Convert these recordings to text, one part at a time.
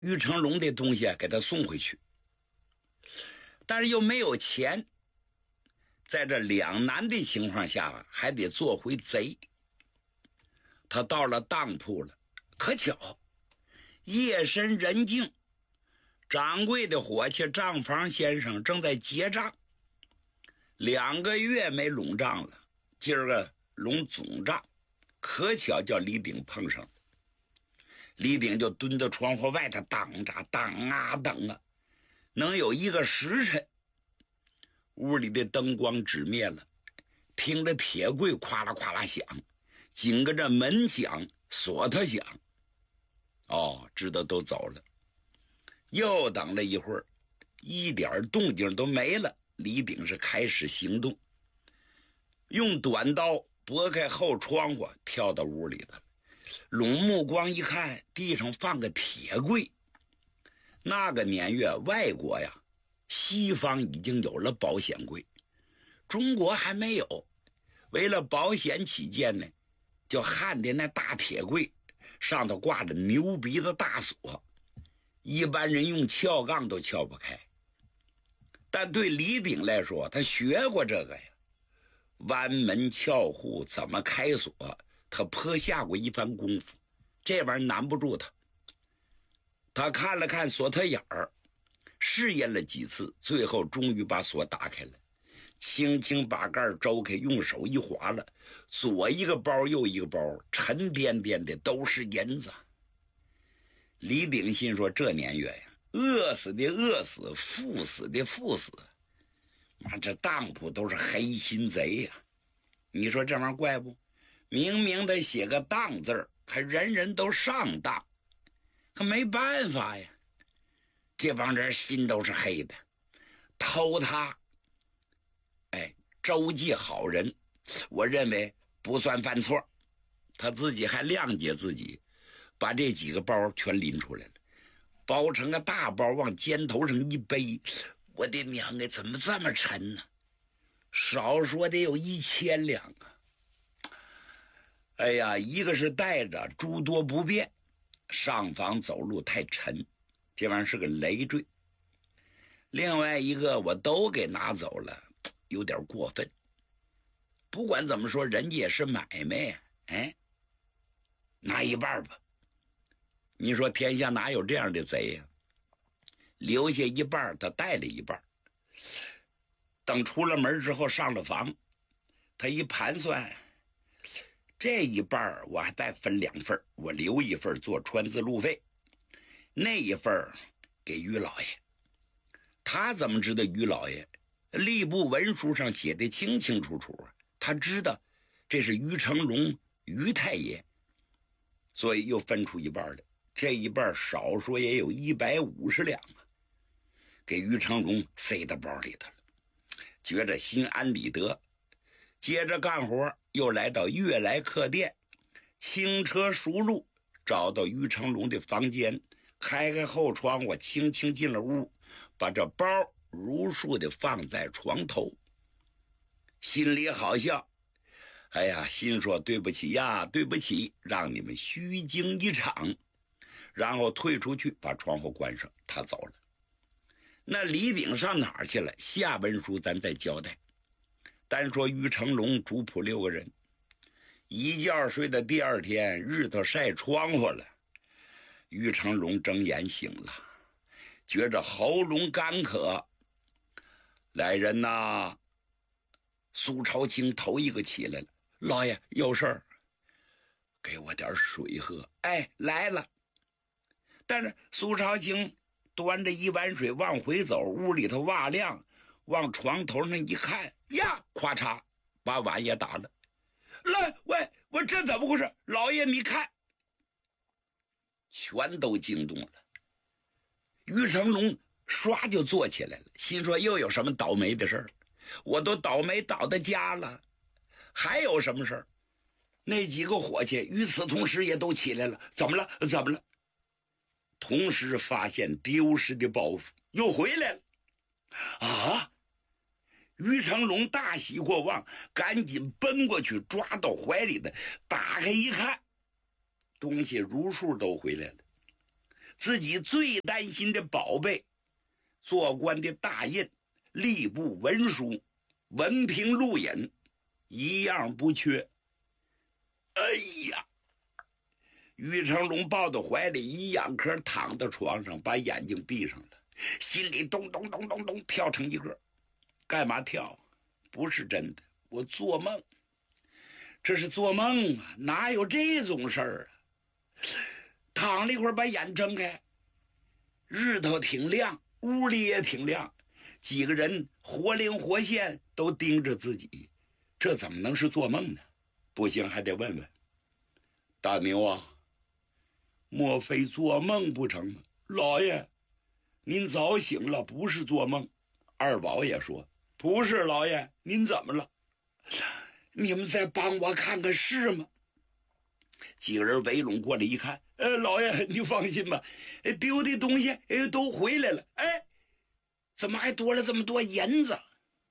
于成龙的东西给他送回去，但是又没有钱，在这两难的情况下还得做回贼。他到了当铺了，可巧夜深人静，掌柜的伙计账房先生正在结账，2个月没拢账了，今儿个拢总账，可巧叫李炳碰上了。李炳就蹲在窗户外头等着，等啊等啊，能有1个时辰，屋里的灯光纸灭了，听着铁柜咵啦咵啦响，紧跟着门响，锁头响，知道都走了。又等了一会儿，一点动静都没了。李炳是开始行动，用短刀拨开后窗户，跳到屋里头了。拢目光一看，地上放个铁柜。那个年月，外国呀，西方已经有了保险柜，中国还没有。为了保险起见呢，就焊的那大铁柜上头挂着牛鼻子大锁，一般人用撬杠都撬不开。但对李炳来说，他学过这个呀，弯门撬户怎么开锁，他颇下过一番功夫，这玩意儿难不住他。他看了看锁头眼儿，试验了几次，最后终于把锁打开了，轻轻把盖周开，用手一划了，左一个包右一个包，沉甸甸的都是银子。李炳心说，这年月呀，饿死的饿死，富死的富死，妈，这当铺都是黑心贼呀！你说这玩意儿怪不？明明的写个当字儿，还人人都上当，可没办法呀。这帮人心都是黑的，偷他，周记好人，我认为不算犯错。他自己还谅解自己，把这几个包全拎出来了，包成个大包往肩头上一背。我的娘哎，怎么这么沉呢？少说得有1000两啊！哎呀，一个是带着诸多不便，上房走路太沉，这玩意儿是个累赘。另外一个我都给拿走了，有点过分。不管怎么说，人家也是买卖呀，拿一半吧。你说天下哪有这样的贼呀？留下一半，他带了一半。等出了门之后上了房，他一盘算，这一半我还再分2份，我留一份做川字路费，那一份给于老爷。他怎么知道于老爷？吏部文书上写的清清楚楚啊，他知道这是于成龙于太爷，所以又分出一半来。这一半少说也有150两啊，给于成龙塞到包里头了，觉着心安理得。接着干活，又来到悦来客店，轻车熟路找到于成龙的房间，开后窗户，轻轻进了屋，把这包如数的放在床头，心里好笑。哎呀，心说对不起呀，对不起，让你们虚惊一场。然后退出去，把窗户关上，他走了。那李炳上哪儿去了？下文书咱再交代。单说于成龙主仆6个人，一觉睡到第2天，日头晒窗户了。于成龙睁眼醒了，觉着喉咙干渴。来人呐！苏朝清头一个起来了，老爷有事儿，给我点水喝。来了。但是苏朝清端着一碗水往回走，屋里头瓦亮，往床头上一看，呀，咵嚓，把碗也打了。来，喂，我这怎么回事？老爷你看，全都惊动了。于成龙唰就坐起来了，心说又有什么倒霉的事儿？我都倒霉倒到家了，还有什么事儿？那几个伙计与此同时也都起来了。怎么了？怎么了？同时发现丢失的包袱又回来了。啊！于成龙大喜过望，赶紧奔过去，抓到怀里的，打开一看，东西如数都回来了。 自己最担心的宝贝，做官的大印、吏部文书、文凭录引，一样不缺。哎呀！于成龙抱到怀里，一仰壳躺到床上，把眼睛闭上了，心里咚咚咚咚咚跳成一个。干嘛跳？不是真的，我做梦。这是做梦啊，哪有这种事儿啊？躺了一会儿，把眼睁开，日头挺亮，屋里也挺亮，几个人活灵活现，都盯着自己，这怎么能是做梦呢？不行，还得问问大牛啊，莫非做梦不成吗？老爷，您早醒了，不是做梦。二宝也说不是，老爷，您怎么了？你们再帮我看看是吗？几个人围拢过来一看，老爷你放心吧，丢的东西都回来了。怎么还多了这么多银子？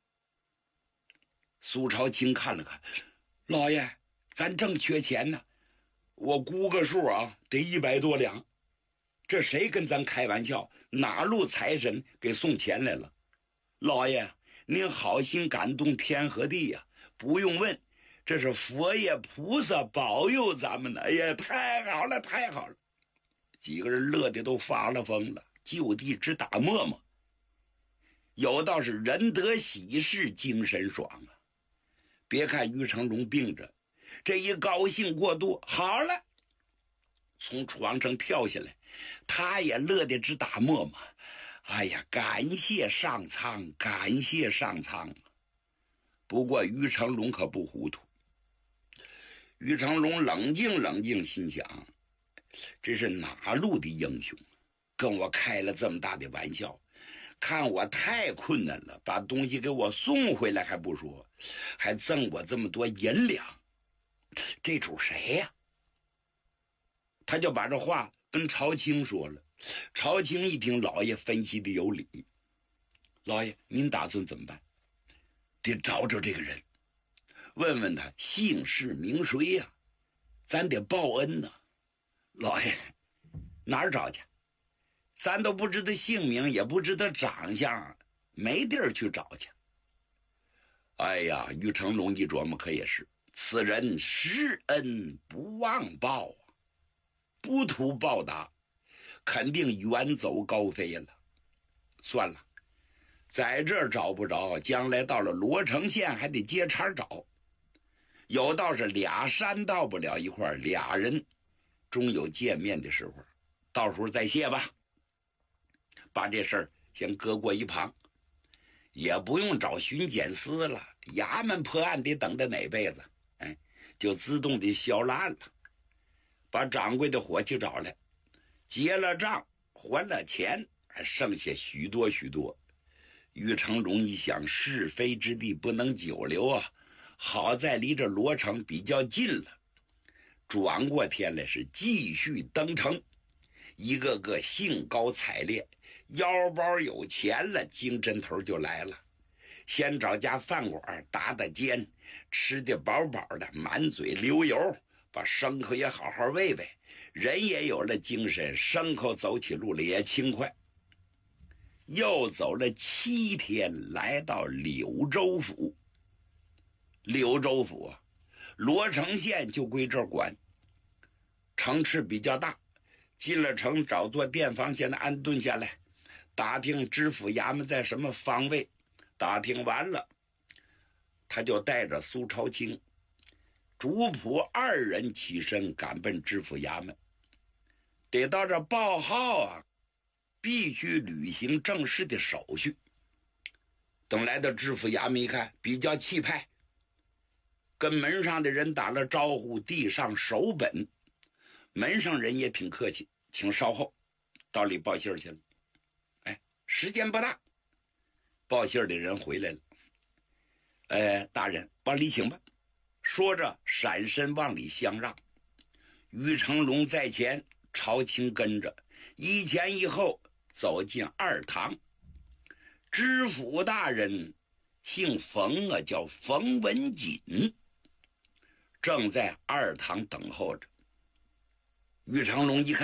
苏朝清看了看，老爷，咱正缺钱呢，我估个数啊，得100多两。这谁跟咱开玩笑？哪路财神给送钱来了？老爷，您好心感动天和地呀，不用问，这是佛爷菩萨保佑咱们的。哎呀，太好了，太好了！几个人乐得都发了疯了，就地直打沫沫。有道是人得喜事精神爽啊！别看于成龙病着，这一高兴过度，好了，从床上跳下来，他也乐得直打沫沫。哎呀，感谢上苍，感谢上苍！不过于成龙可不糊涂。于成龙冷静冷静，心想：这是哪路的英雄，跟我开了这么大的玩笑？看我太困难了，把东西给我送回来还不说，还赠我这么多银两，这主谁呀？他就把这话跟朝清说了。朝清一听，老爷分析的有理，老爷您打算怎么办？得找找这个人，问问他姓氏名谁呀，咱得报恩呢。老爷哪儿找去？咱都不知道姓名，也不知道长相，没地儿去找去。哎呀，于成龙一琢磨，可也是，此人施恩不忘报啊，不图报答，肯定远走高飞了。算了，在这儿找不着，将来到了罗城县还得接茬找。有道是俩山到不了一块儿，俩人终有见面的时候，到时候再谢吧。把这事儿先搁过一旁，也不用找巡检司了，衙门破案得等到哪辈子，就自动的消了案了。把掌柜的伙计找来，结了账，还了钱，还剩下许多许多。于成龙一想，是非之地不能久留啊，好在离这罗城比较近了，转过天来是继续登城。一个个兴高采烈，腰包有钱了，精神头就来了。先找家饭馆打打尖，吃得饱饱的，满嘴流油，把牲口也好好喂喂，人也有了精神，牲口走起路来也轻快。又走了7天，来到柳州府。柳州府啊，罗城县就归这儿管，城池比较大。进了城，找座店房，先安顿下来，打听知府衙门在什么方位。打听完了，他就带着苏朝清、主仆2人起身赶奔知府衙门。得到这报号啊，必须履行正式的手续。等来到知府衙门一看，比较气派，跟门上的人打了招呼，递上手本。门上人也挺客气，请稍后，到里报信去了。时间不大，报信的人回来了。大人往里请吧。说着闪身往里相让。于成龙在前，朝清跟着，一前一后走进二堂。知府大人姓冯啊，叫冯文锦，正在二堂等候着。于成龙一看，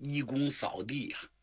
义工扫地呀、